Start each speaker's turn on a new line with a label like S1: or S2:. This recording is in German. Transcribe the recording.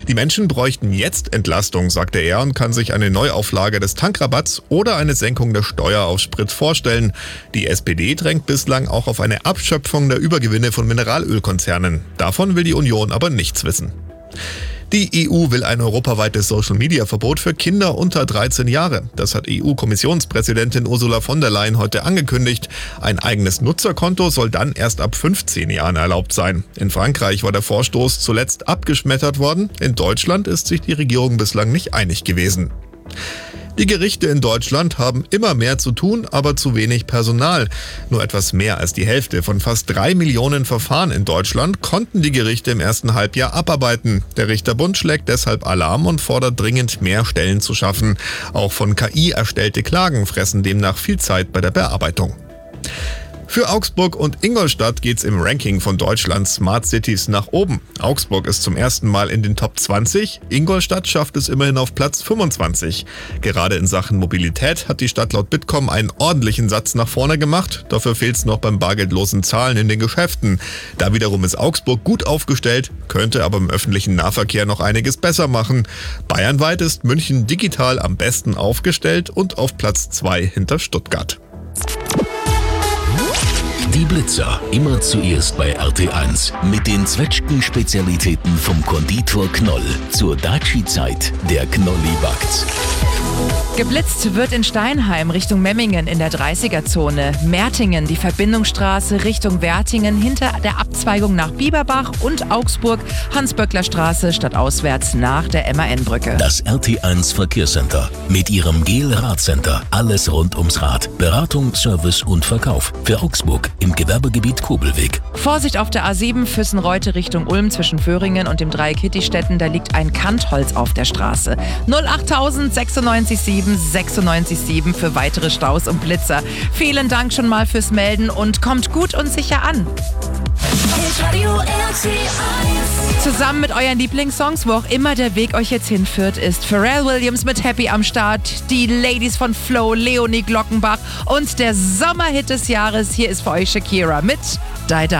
S1: Die Menschen bräuchten jetzt Entlastung, sagte er, und kann sich eine Neuauflage des Tankrabatts oder eine Senkung der Steuer auf Sprit vorstellen. Die SPD drängt bislang auch auf eine Abschöpfung der Übergewinne von Mineralölkonzernen. Davon will die Union aber nichts wissen. Die EU will ein europaweites Social-Media-Verbot für Kinder unter 13 Jahre. Das hat EU-Kommissionspräsidentin Ursula von der Leyen heute angekündigt. Ein eigenes Nutzerkonto soll dann erst ab 15 Jahren erlaubt sein. In Frankreich war der Vorstoß zuletzt abgeschmettert worden. In Deutschland ist sich die Regierung bislang nicht einig gewesen. Die Gerichte in Deutschland haben immer mehr zu tun, aber zu wenig Personal. Nur etwas mehr als die Hälfte von fast 3 Millionen Verfahren in Deutschland konnten die Gerichte im ersten Halbjahr abarbeiten. Der Richterbund schlägt deshalb Alarm und fordert dringend, mehr Stellen zu schaffen. Auch von KI erstellte Klagen fressen demnach viel Zeit bei der Bearbeitung. Für Augsburg und Ingolstadt geht's im Ranking von Deutschlands Smart Cities nach oben. Augsburg ist zum ersten Mal in den Top 20, Ingolstadt schafft es immerhin auf Platz 25. Gerade in Sachen Mobilität hat die Stadt laut Bitkom einen ordentlichen Satz nach vorne gemacht, dafür fehlt's noch beim bargeldlosen Zahlen in den Geschäften. Da wiederum ist Augsburg gut aufgestellt, könnte aber im öffentlichen Nahverkehr noch einiges besser machen. Bayernweit ist München digital am besten aufgestellt und auf Platz 2 hinter Stuttgart.
S2: Die Blitzer, immer zuerst bei RT1 mit den Zwetschgen-Spezialitäten vom Konditor Knoll. Zur Daci-Zeit, der Knolli backt.
S3: Geblitzt wird in Steinheim Richtung Memmingen in der 30er-Zone, Mertingen die Verbindungsstraße Richtung Wertingen hinter der Abzweigung nach Bieberbach und Augsburg Hans-Böckler-Straße stadtauswärts nach der MAN-Brücke.
S2: Das RT1 Verkehrscenter mit ihrem GEL-Radcenter. Alles rund ums Rad. Beratung, Service und Verkauf. Für Augsburg im Gewerbegebiet Kobelweg.
S3: Vorsicht auf der A7 Füssen-Reute Richtung Ulm zwischen Föhringen und dem Dreieck Hittistetten. Da liegt ein Kantholz auf der Straße. 08000 967 967 für weitere Staus und Blitzer. Vielen Dank schon mal fürs Melden und kommt gut und sicher an. Zusammen mit euren Lieblingssongs, wo auch immer der Weg euch jetzt hinführt, ist Pharrell Williams mit Happy am Start, die Ladies von Flo, Leonie Glockenbach und der Sommerhit des Jahres. Hier ist für euch Shakira mit Die Die.